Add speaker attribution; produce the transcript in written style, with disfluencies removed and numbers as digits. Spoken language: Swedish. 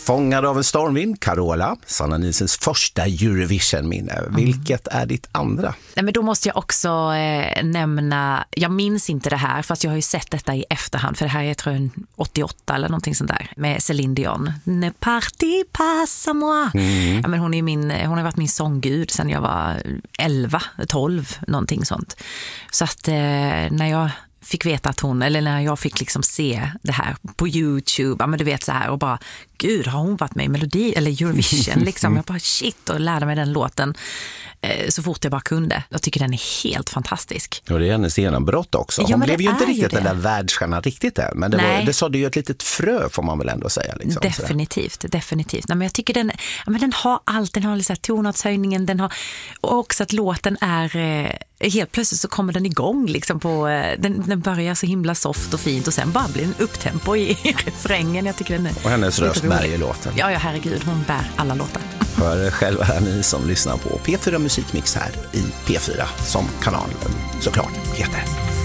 Speaker 1: Fångad av en stormvind, Carola, Sanna Nilssons första Eurovision-minne. Vilket är ditt andra?
Speaker 2: Nej, men då måste jag också nämna, jag minns inte det här fast jag har ju sett detta i efterhand, för det här är tror jag 88 eller någonting sånt där, med Céline Dion. Ne parti pas à moi. Ja, men hon har varit min sånggud sedan jag var 11, 12, någonting sånt. Så att när jag fick veta att när jag fick liksom se det här på YouTube, ja men du vet så här, och bara, gud, har hon varit med i Melodi eller Eurovision liksom, jag bara shit, och lärde mig den låten så fort jag bara kunde. Jag tycker den är helt fantastisk.
Speaker 1: Och det är hennes genombrott också. Hon blev ju inte riktigt den där världsstjärnan riktigt där, men det sådde ju ett litet frö, får man väl ändå säga. Liksom,
Speaker 2: definitivt. Nej, men jag tycker den har allt, den har liksom tonartshöjningen, den har, och också att låten är helt plötsligt så kommer den igång liksom den börjar så himla soft och fint och sen bara blir den upptempo i refrängen. Jag tycker den är,
Speaker 1: och hennes röst bär i låten.
Speaker 2: Ja, herregud, hon bär alla låtar.
Speaker 1: Hör själva här ni som lyssnar på P4 Musikmix här i P4, som kanalen såklart heter.